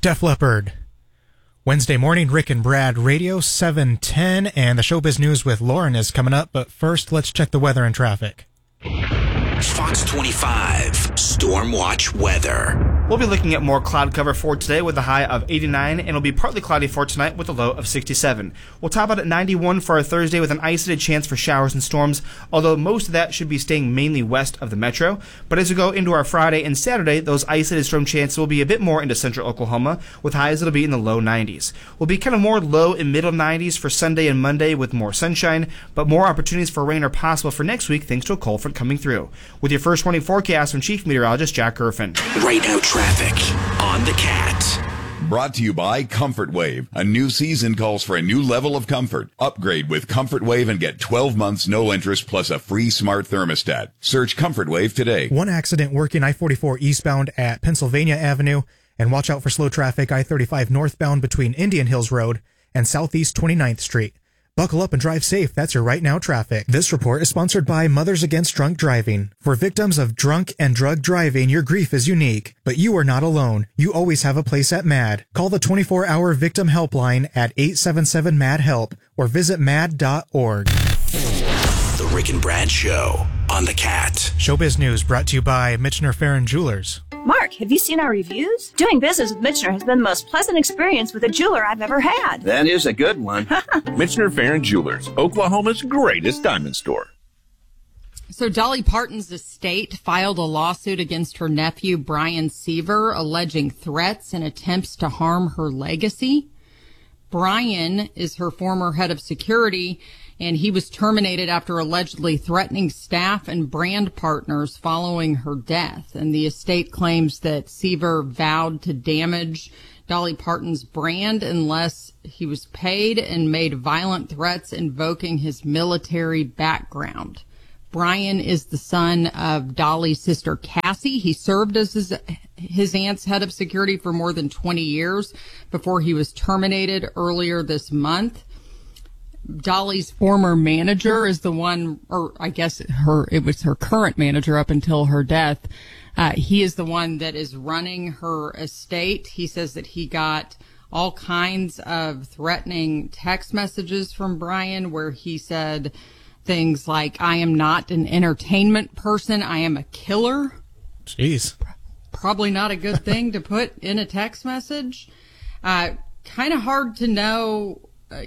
Def Leppard. Wednesday morning, Rick and Brad Radio 710, and the Showbiz News with Lauren is coming up. But first, let's check the weather and traffic. Fox 25 Storm Watch weather. We'll be looking at more cloud cover for today with a high of 89, and it'll be partly cloudy for tonight with a low of 67. We'll top out at 91 for our Thursday with an isolated chance for showers and storms, although most of that should be staying mainly west of the metro. But as we go into our Friday and Saturday, those isolated storm chances will be a bit more into central Oklahoma, with highs that'll be in the low 90s. We'll be kind of more low and middle 90s for Sunday and Monday with more sunshine, but more opportunities for rain are possible for next week thanks to a cold front coming through. With your first warning forecast from Chief Meteorologist Jack Gerfin. Right now traffic on the Cat. Brought to you by Comfort Wave. A new season calls for a new level of comfort. Upgrade with Comfort Wave and get 12 months no interest plus a free smart thermostat. Search Comfort Wave today. One accident working I-44 eastbound at Pennsylvania Avenue, and watch out for slow traffic I-35 northbound between Indian Hills Road and Southeast 29th Street. Buckle up and drive safe. That's your Right Now traffic. This report is sponsored by Mothers Against Drunk Driving. For victims of drunk and drug driving, your grief is unique, but you are not alone. You always have a place at MAD. Call the 24-hour victim helpline at 877-MAD-HELP or visit mad.org. The Rick and Brad Show on the Cat. Showbiz News brought to you by Michener Farron Jewelers. Mark, have you seen our reviews? Doing business with Michener has been the most pleasant experience with a jeweler I've ever had. That is a good one. Michener Farron Jewelers, Oklahoma's greatest diamond store. So Dolly Parton's estate filed a lawsuit against her nephew, Brian Seaver, alleging threats and attempts to harm her legacy. Brian is her former head of security, and he was terminated after allegedly threatening staff and brand partners following her death. And the estate claims that Seaver vowed to damage Dolly Parton's brand unless he was paid, and made violent threats invoking his military background. Brian is the son of Dolly's sister, Cassie. He served as his aunt's head of security for more than 20 years before he was terminated earlier this month. Dolly's former manager is the one, or I guess it was her current manager up until her death. He is the one that is running her estate. He says that he got all kinds of threatening text messages from Brian where he said things like, "I am not an entertainment person. I am a killer." Jeez. Probably not a good thing to put in a text message. Kind of hard to know.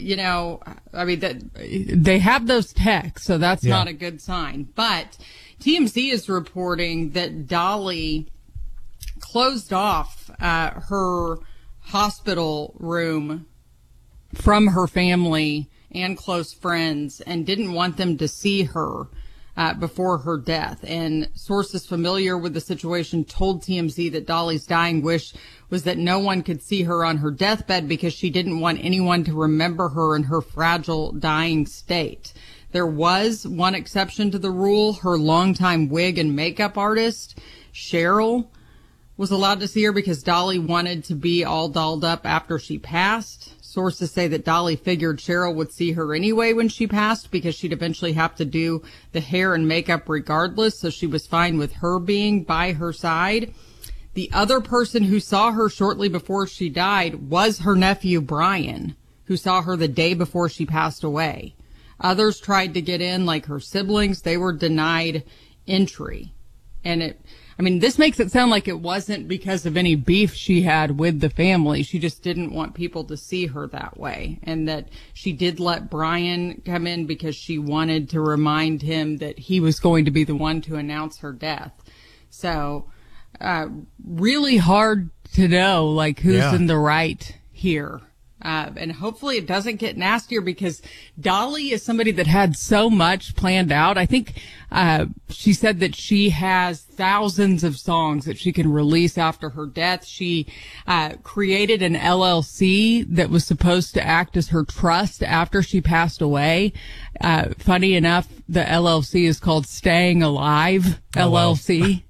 I mean, that they have those texts, so that's not a good sign. But TMZ is reporting that Dolly closed off her hospital room from her family and close friends and didn't want them to see her before her death. And sources familiar with the situation told TMZ that Dolly's dying wish was that no one could see her on her deathbed because she didn't want anyone to remember her in her fragile, dying state. There was one exception to the rule. Her longtime wig and makeup artist, Cheryl, was allowed to see her because Dolly wanted to be all dolled up after she passed. Sources say that Dolly figured Cheryl would see her anyway when she passed because she'd eventually have to do the hair and makeup regardless, so she was fine with her being by her side. The other person who saw her shortly before she died was her nephew, Brian, who saw her the day before she passed away. Others tried to get in, like her siblings. They were denied entry. And this makes it sound like it wasn't because of any beef she had with the family. She just didn't want people to see her that way. And that she did let Brian come in because she wanted to remind him that he was going to be the one to announce her death. So, really hard to know, like, who's in the right here. And hopefully it doesn't get nastier because Dolly is somebody that had so much planned out. I think, she said that she has thousands of songs that she can release after her death. She, created an LLC that was supposed to act as her trust after she passed away. Funny enough, the LLC is called Staying Alive LLC.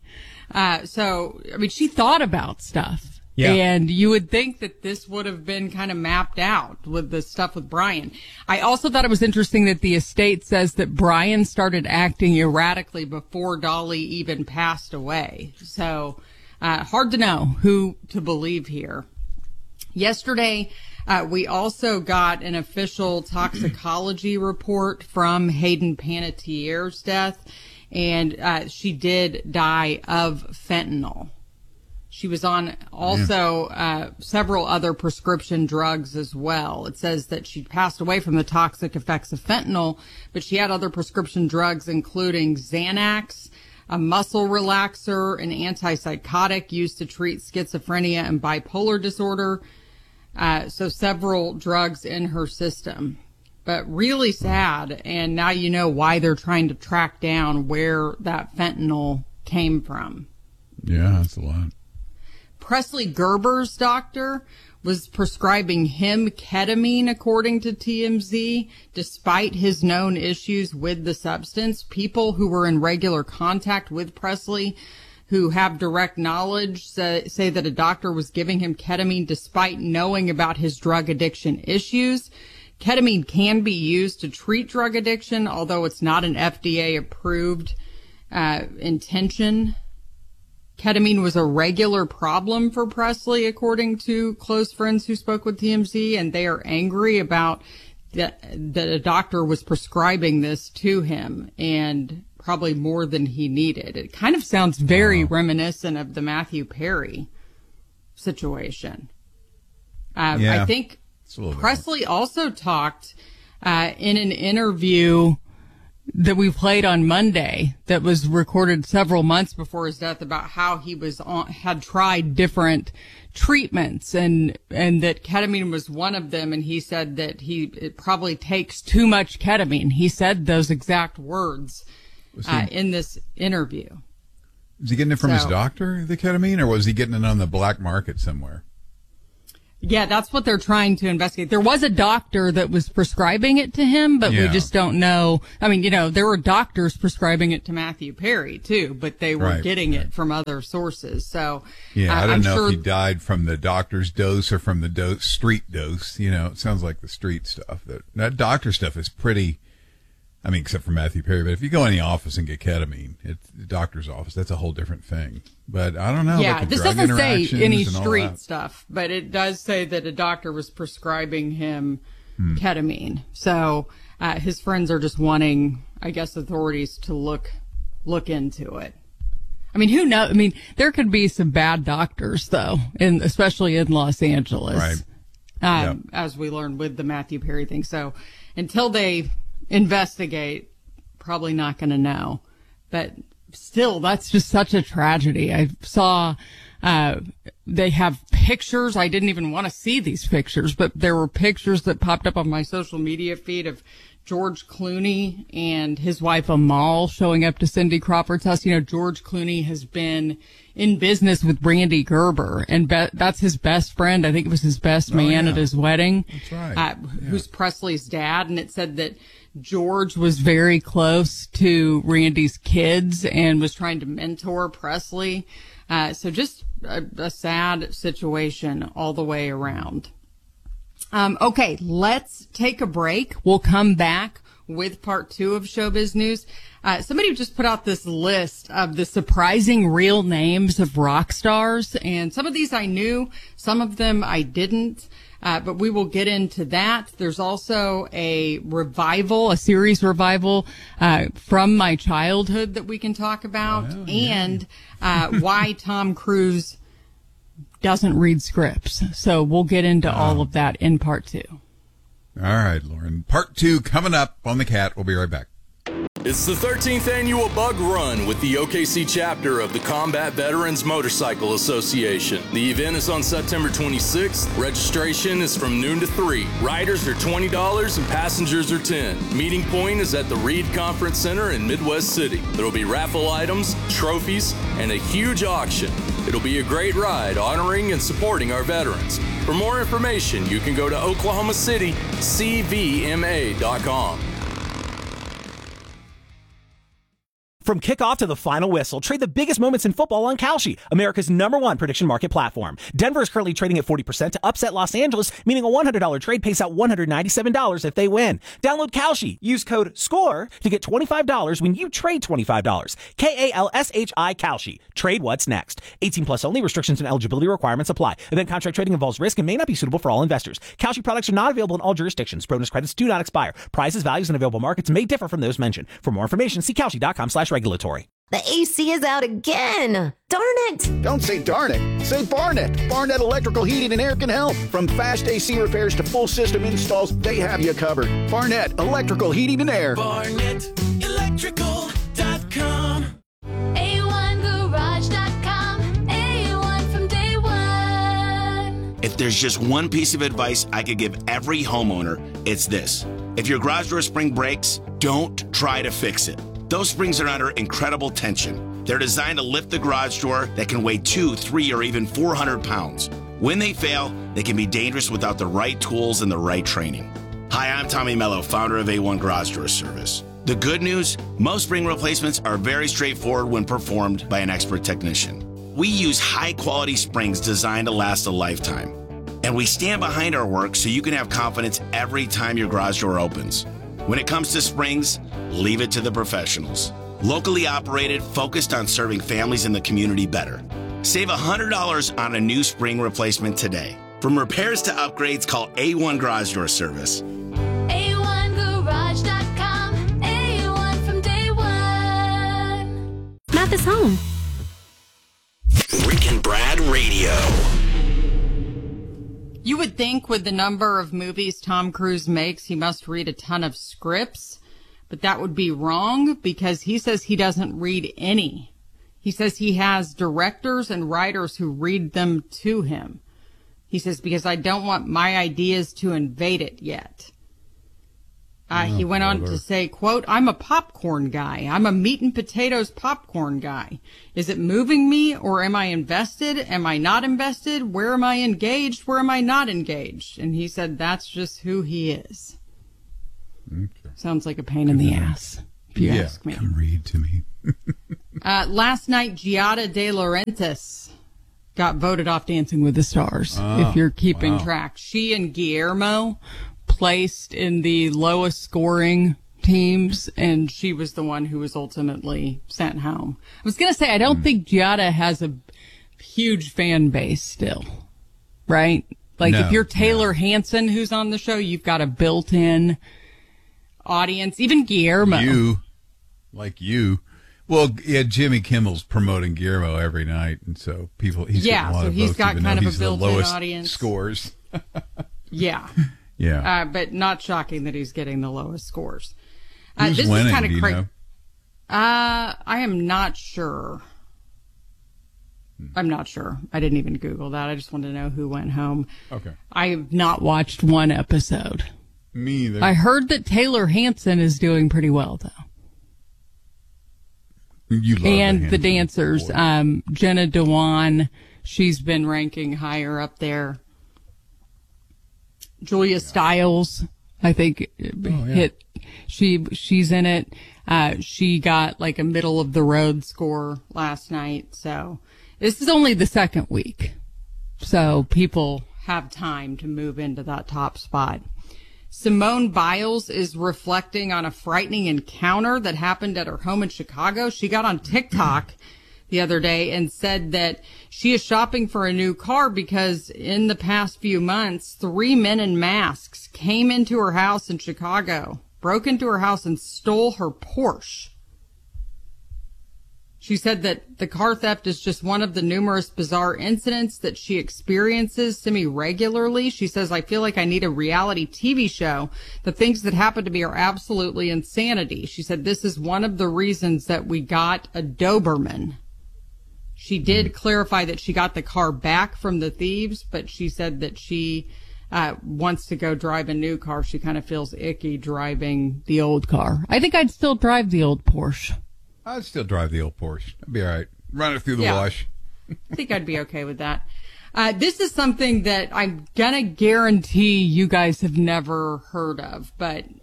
She thought about stuff. Yeah. And you would think that this would have been kind of mapped out with the stuff with Brian. I also thought it was interesting that the estate says that Brian started acting erratically before Dolly even passed away. So, hard to know who to believe here. Yesterday, we also got an official toxicology report from Hayden Panettiere's death, and she did die of fentanyl. She was on also several other prescription drugs as well. It says that she passed away from the toxic effects of fentanyl, but she had other prescription drugs, including Xanax, a muscle relaxer, an antipsychotic used to treat schizophrenia and bipolar disorder. So several drugs in her system. But really sad, and now you know why they're trying to track down where that fentanyl came from. Yeah, that's a lot. Presley Gerber's doctor was prescribing him ketamine, according to TMZ, despite his known issues with the substance. People who were in regular contact with Presley, who have direct knowledge, say that a doctor was giving him ketamine despite knowing about his drug addiction issues. Ketamine can be used to treat drug addiction, although it's not an FDA-approved intention. Ketamine was a regular problem for Presley, according to close friends who spoke with TMZ, and they are angry about that a doctor was prescribing this to him, and probably more than he needed. It kind of sounds very reminiscent of the Matthew Perry situation. I think Presley also talked in an interview that we played on Monday that was recorded several months before his death about how he had tried different treatments and that ketamine was one of them. And he said that it probably takes too much ketamine. He said those exact words in this interview. Was he getting it from his doctor, the ketamine, or was he getting it on the black market somewhere? Yeah, that's what they're trying to investigate. There was a doctor that was prescribing it to him, but we just don't know. I mean, there were doctors prescribing it to Matthew Perry, too, but they were getting it from other sources. So, I don't know if he died from the doctor's dose or from the street dose. It sounds like the street stuff. That doctor stuff is pretty, except for Matthew Perry. But if you go in the office and get ketamine, it's the doctor's office. That's a whole different thing. But I don't know. Yeah, this doesn't say any street stuff, but it does say that a doctor was prescribing him ketamine. So his friends are just wanting, I guess, authorities to look into it. Who knows? There could be some bad doctors, though, especially in Los Angeles, as we learned with the Matthew Perry thing. So until they investigate, probably not going to know. But still, that's just such a tragedy. I saw they have pictures. I didn't even want to see these pictures, but there were pictures that popped up on my social media feed of George Clooney and his wife Amal showing up to Cindy Crawford's house. George Clooney has been in business with Randy Gerber, and that's his best friend. I think it was his best man at his wedding. That's right. Who's Presley's dad. And it said that George was very close to Randy's kids and was trying to mentor Presley. So just a sad situation all the way around. Okay, let's take a break. We'll come back with part 2 of Showbiz News. Somebody just put out this list of the surprising real names of rock stars, and some of these I knew, some of them I didn't. But we will get into that. There's also a series revival, from my childhood that we can talk about, and why Tom Cruise doesn't read scripts. So we'll get into all of that in part 2. All right, Lauren. Part 2 coming up on The Cat. We'll be right back. It's the 13th annual Bug Run with the OKC chapter of the Combat Veterans Motorcycle Association. The event is on September 26th. Registration is from noon to 3. Riders are $20 and passengers are $10. Meeting point is at the Reed Conference Center in Midwest City. There will be raffle items, trophies, and a huge auction. It'll be a great ride honoring and supporting our veterans. For more information, you can go to OklahomaCityCVMA.com. From kickoff to the final whistle, trade the biggest moments in football on Kalshi, America's #1 prediction market platform. Denver is currently trading at 40% to upset Los Angeles, meaning a $100 trade pays out $197 if they win. Download Kalshi. Use code SCORE to get $25 when you trade $25. KALSHI Kalshi. Trade what's next. 18 plus only. Restrictions and eligibility requirements apply. Event contract trading involves risk and may not be suitable for all investors. Kalshi products are not available in all jurisdictions. Bonus credits do not expire. Prices, values, and available markets may differ from those mentioned. For more information, see Kalshi.com/regulatory. The AC is out again. Darn it. Don't say darn it. Say Barnett. Barnett Electrical Heating and Air can help. From fast AC repairs to full system installs, they have you covered. Barnett Electrical Heating and Air. BarnettElectrical.com. A1Garage.com. A1 from day one. If there's just one piece of advice I could give every homeowner, it's this. If your garage door spring breaks, don't try to fix it. Those springs are under incredible tension. They're designed to lift the garage door that can weigh 200, 300, or even 400 pounds. When they fail, they can be dangerous without the right tools and the right training. Hi, I'm Tommy Mello, founder of A1 Garage Door Service. The good news, most spring replacements are very straightforward when performed by an expert technician. We use high-quality springs designed to last a lifetime. And we stand behind our work so you can have confidence every time your garage door opens. When it comes to springs, leave it to the professionals. Locally operated, focused on serving families in the community better. Save $100 on a new spring replacement today. From repairs to upgrades, call A1 Garage Door Service. A1Garage.com. A1 from day one. Math is home. Rick and Brad Radio. You would think with the number of movies Tom Cruise makes, he must read a ton of scripts, but that would be wrong because he says he doesn't read any. He says he has directors and writers who read them to him. He says, because I don't want my ideas to invade it yet. He went on to say, quote, I'm a popcorn guy. I'm a meat and potatoes popcorn guy. Is it moving me or am I invested? Am I not invested? Where am I engaged? Where am I not engaged? And he said that's just who he is. Okay. Sounds like a pain in the ass, if you ask me. Come read to me. Last night, Giada De Laurentiis got voted off Dancing with the Stars, if you're keeping track. She and Guillermo placed in the lowest scoring teams, and she was the one who was ultimately sent home. I was going to say, I don't think Giada has a huge fan base still, right? Like, if you're Taylor Hanson, who's on the show, you've got a built-in audience. Even Guillermo. You. Well, yeah, Jimmy Kimmel's promoting Guillermo every night, and so he's getting a lot of votes, got even kind though of a he's the built-in lowest audience. Scores. Yeah. Yeah. But not shocking that he's getting the lowest scores. Who's this winning, is kind do of you know? I am not sure. I'm not sure. I didn't even Google that. I just wanted to know who went home. Okay. I have not watched one episode. Me either. I heard that Taylor Hanson is doing pretty well, though. You love and the dancers, Jenna Dewan, she's been ranking higher up there. Julia Stiles, I think, hit. She's in it. She got like a middle of the road score last night. So this is only the second week. So people have time to move into that top spot. Simone Biles is reflecting on a frightening encounter that happened at her home in Chicago. She got on TikTok the other day and said that she is shopping for a new car because in the past few months, 3 men in masks came into her house in Chicago, broke into her house and stole her Porsche. She said that the car theft is just one of the numerous bizarre incidents that she experiences semi-regularly. She says, I feel like I need a reality TV show. The things that happen to me are absolutely insanity. She said, this is one of the reasons that we got a Doberman. She did clarify that she got the car back from the thieves, but she said that she wants to go drive a new car. She kind of feels icky driving the old car. I think I'd still drive the old Porsche. I'd still drive the old Porsche. I'd be all right. Run it through the wash. I think I'd be okay with that. This is something that I'm going to guarantee you guys have never heard of, but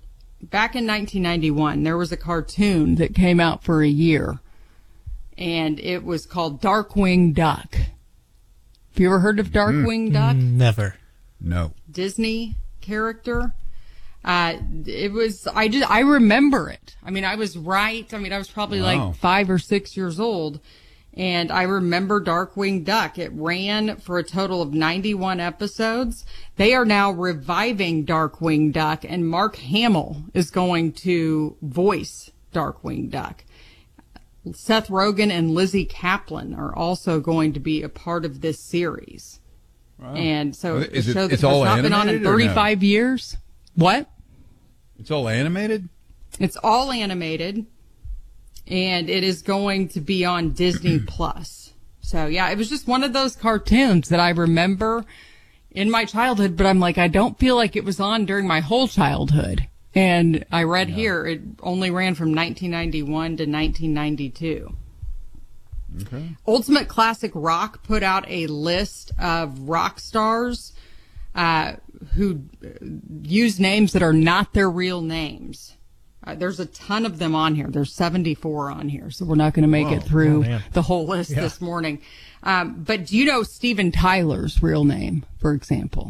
back in 1991, there was a cartoon that came out for a year, and it was called Darkwing Duck. Have you ever heard of Darkwing Duck? Never. No. Disney character. It was, I remember it. I mean, I was right. I mean, I was probably like 5 or 6 years old. And I remember Darkwing Duck. It ran for a total of 91 episodes. They are now reviving Darkwing Duck, and Mark Hamill is going to voice Darkwing Duck. Seth Rogen and Lizzie Kaplan are also going to be a part of this series. Wow. And so Is the show it- that it's has all not been on in animated or no? 35 years. What? It's all animated? It's all animated, and it is going to be on Disney Plus. So yeah, it was just one of those cartoons that I remember in my childhood, but I'm like, I don't feel like it was on during my whole childhood. And I read here it only ran from 1991 to 1992. Okay. Ultimate Classic Rock put out a list of rock stars who use names that are not their real names. There's a ton of them on here. There's 74 on here, so we're not going to make it through the whole list this morning. But do you know Steven Tyler's real name, for example?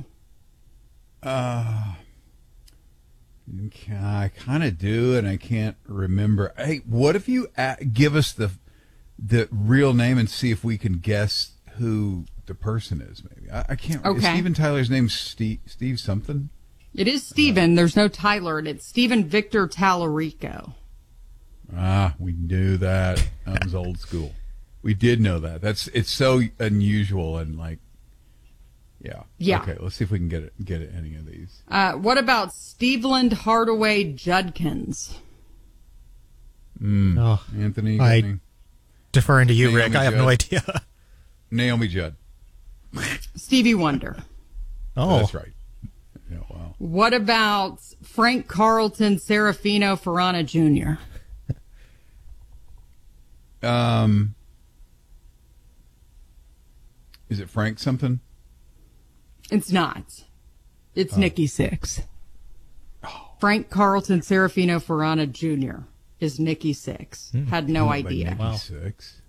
I kind of do, and I can't remember. Hey, what if you give us the real name and see if we can guess who the person is? Maybe I can't. Okay. Is Steven Tyler's name Steve something? It is Steven. There's no Tyler in it. Steven Victor Tallarico. We knew that. That was old school. We did know that. It's so unusual and like, yeah. Okay, let's see if we can get any of these. What about Steveland Hardaway Judkins? Anthony. Deferring to you, Naomi Rick. I have Judd. no idea. Naomi Judd. Stevie Wonder. Oh, that's right. Yeah, wow. What about Frank Carlton Serafino Ferrana Jr.? Is it Frank something? It's not. It's Nikki Sixx. Frank Carlton Serafino Ferrana Jr. is Nikki Sixx. Had no idea. Nikki Sixx.